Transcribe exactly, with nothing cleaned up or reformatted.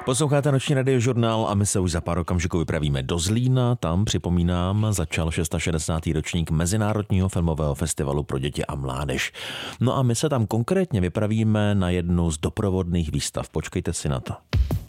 Posloucháte Noční radiožurnál a my se už za pár okamžiků vypravíme do Zlína. Tam, připomínám, začal šedesátý šestý ročník Mezinárodního filmového festivalu pro děti a mládež. No a my se tam konkrétně vypravíme na jednu z doprovodných výstav. Počkejte si na to.